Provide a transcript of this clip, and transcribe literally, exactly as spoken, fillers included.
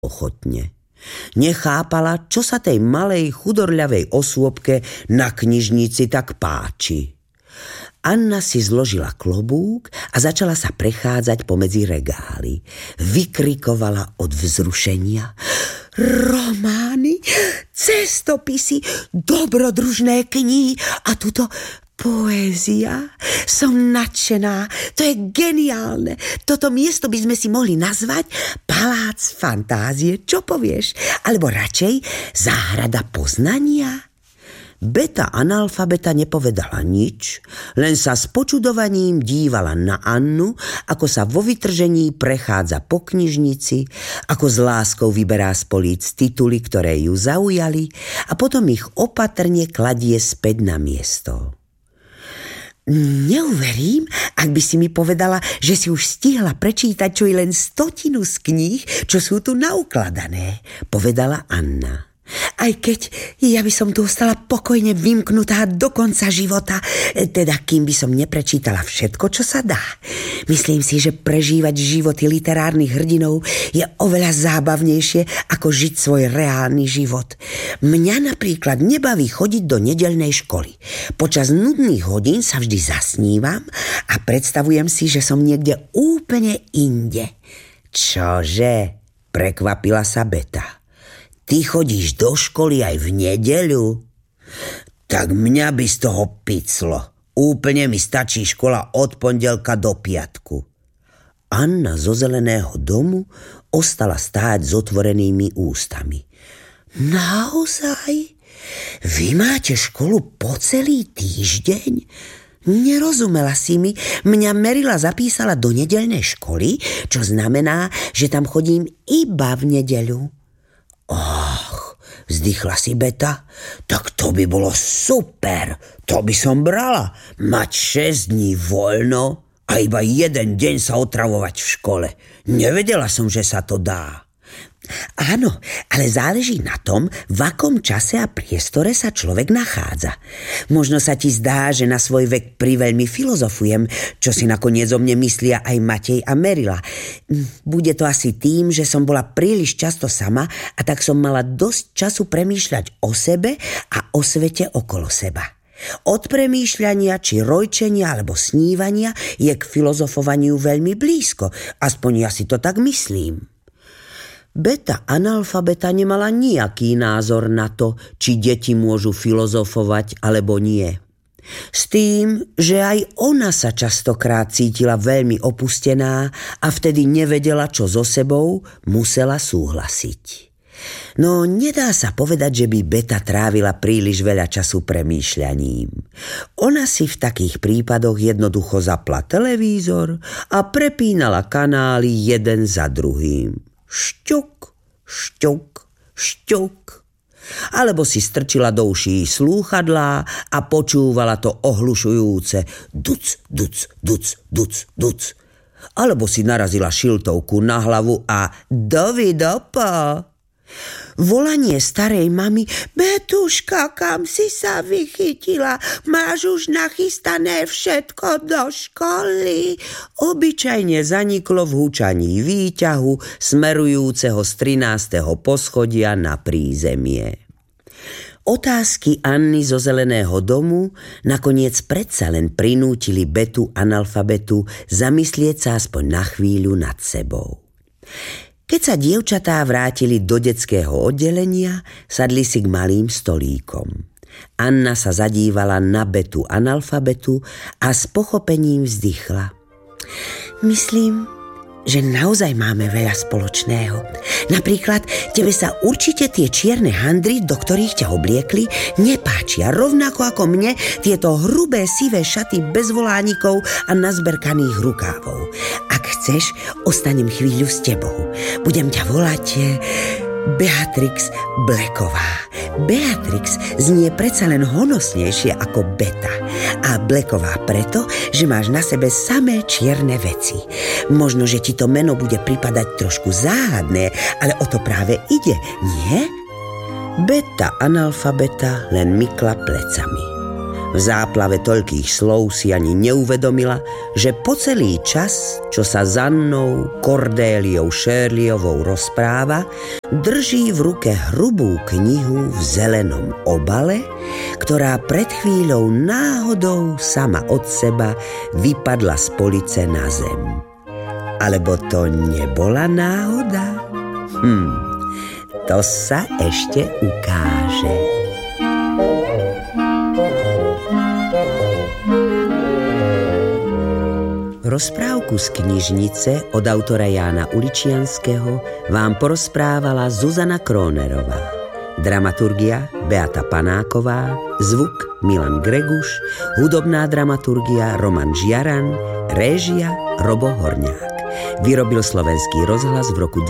ochotne. Nechápala, čo sa tej malej chudorľavej osôbke na knižnici tak páči. Anna si zložila klobúk a začala sa prechádzať pomedzi regály. Vykrikovala od vzrušenia: romány, cestopisy, dobrodružné knihy a tuto poézia. Som nadšená, to je geniálne. Toto miesto by sme si mohli nazvať Palác fantázie, čo povieš? Alebo radšej Záhrada poznania? Beta analfabeta nepovedala nič, len sa s počudovaním dívala na Annu, ako sa vo vytržení prechádza po knižnici, ako s láskou vyberá z políc tituly, ktoré ju zaujali, a potom ich opatrne kladie späť na miesto. Neuverím, ak by si mi povedala, že si už stihla prečítať čo i len stotinu z kníh, čo sú tu naukladané, povedala Anna. Aj keď ja by som tu ostala pokojne vymknutá do konca života, teda kým by som neprečítala všetko, čo sa dá. Myslím si, že prežívať životy literárnych hrdinov je oveľa zábavnejšie, ako žiť svoj reálny život. Mňa napríklad nebaví chodiť do nedeľnej školy. Počas nudných hodín sa vždy zasnívam a predstavujem si, že som niekde úplne inde. Čože? Prekvapila sa Beta. Ty chodíš do školy aj v nedeľu? Tak mňa by z toho piclo. Úplne mi stačí škola od pondelka do piatku. Anna zo Zeleného domu ostala stáť s otvorenými ústami. Naozaj? Vy máte školu po celý týždeň? Nerozumela si mi, mňa Merila zapísala do nedeľnej školy, čo znamená, že tam chodím iba v nedeľu. Ach, vzdychla si Beta, tak to by bolo super, to by som brala, mať šesť dní voľno a iba jeden deň sa otravovať v škole. Nevedela som, že sa to dá. Áno, ale záleží na tom, v akom čase a priestore sa človek nachádza. Možno sa ti zdá, že na svoj vek priveľmi filozofujem, čo si nakoniec o mne myslia aj Matej a Merila. Bude to asi tým, že som bola príliš často sama a tak som mala dosť času premýšľať o sebe a o svete okolo seba. Od premýšľania či rojčenia alebo snívania je k filozofovaniu veľmi blízko, aspoň ja si to tak myslím. Beta analfabeta nemala nejaký názor na to, či deti môžu filozofovať alebo nie. S tým, že aj ona sa častokrát cítila veľmi opustená a vtedy nevedela, čo so sebou, musela súhlasiť. No nedá sa povedať, že by Beta trávila príliš veľa času premýšľaním. Ona si v takých prípadoch jednoducho zapla televízor a prepínala kanály jeden za druhým. Šťuk, šťuk, šťuk. Alebo si strčila do uší slúchadlá a počúvala to ohlušujúce duc, duc, duc, duc, duc. Alebo si narazila šiltovku na hlavu a dovidopo. Volanie starej mamy: Betuška, kam si sa vychytila? Máš už nachystané všetko do školy? Obyčajne zaniklo v hučaní výťahu smerujúceho z trinásteho poschodia na prízemie. Otázky Anny zo Zeleného domu nakoniec predsa len prinútili Betu analfabetu zamyslieť sa aspoň na chvíľu nad sebou. Keď sa dievčatá vrátili do detského oddelenia, sadli si k malým stolíkom. Anna sa zadívala na Betu analfabetu a s pochopením vzdychla. Myslím, že naozaj máme veľa spoločného. Napríklad, tebe sa určite tie čierne handry, do ktorých ťa obliekli, nepáčia, rovnako ako mne tieto hrubé sivé šaty bez volánikov a nazberkaných rukávov. Ak chceš, ostanem chvíľu s tebou. Budem ťa volať Beatrix Blacková. Beatrix znie predsa len honosnejšie ako Beta. A Blacková preto, že máš na sebe samé čierne veci. Možno, že ti to meno bude pripadať trošku záhadné, ale o to práve ide, nie? Beta analfabeta len mykla plecami. V záplave toľkých slov si ani neuvedomila, že po celý čas, čo sa s Annou Kordéliou Shirleyovou rozpráva, drží v ruke hrubú knihu v zelenom obale, ktorá pred chvíľou náhodou sama od seba vypadla z police na zem. Alebo to nebola náhoda? Hm, to sa ešte ukáže. Rozprávku z knižnice od autora Jána Uličianského vám porozprávala Zuzana Krónerová. Dramaturgia Beata Panáková, zvuk Milan Greguš, hudobná dramaturgia Roman Žiaran, réžia Robo Horňák. Vyrobil Slovenský rozhlas v roku